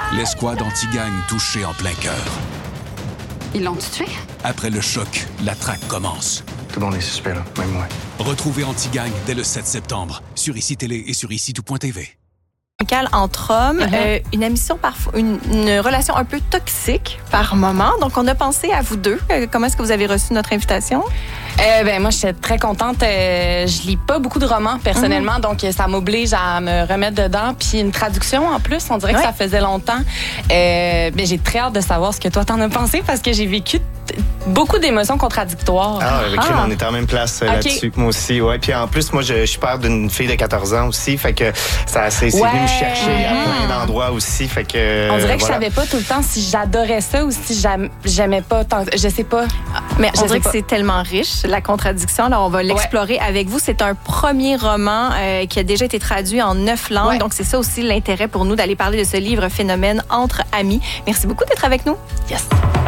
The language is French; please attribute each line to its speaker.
Speaker 1: L'escouade anti-gang touchée en plein cœur.
Speaker 2: Ils l'ont tué?
Speaker 1: Après le choc, la traque commence.
Speaker 3: Tout le monde est suspect, là, même moi.
Speaker 1: Retrouvez Anti-Gang dès le 7 septembre sur ICI Télé et sur ICI-tout.tv.
Speaker 4: Entre hommes, une émission parfois, une relation un peu toxique par moment. Donc, on a pensé à vous deux. Comment est-ce que vous avez reçu notre invitation?
Speaker 5: Moi, je suis très contente. Je lis pas beaucoup de romans, personnellement, donc ça m'oblige à me remettre dedans. Puis une traduction, en plus, on dirait que ça faisait longtemps. J'ai très hâte de savoir ce que toi, t'en as pensé, parce que j'ai vécu beaucoup d'émotions contradictoires.
Speaker 3: On était en même place là-dessus. Moi aussi, ouais. Puis en plus, moi, je suis père d'une fille de 14 ans aussi, fait que c'est venu me chercher à plein d'endroits aussi, fait que...
Speaker 5: On dirait que je savais pas tout le temps si j'adorais ça ou si j'aimais pas tant. Je sais pas.
Speaker 4: Mais on dirait que c'est tellement riche, la contradiction. Alors, on va l'explorer avec vous. C'est un premier roman qui a déjà été traduit en 9 langues. Donc, c'est ça aussi l'intérêt pour nous d'aller parler de ce livre phénomène Entre amis. Merci beaucoup d'être avec nous.
Speaker 5: Yes.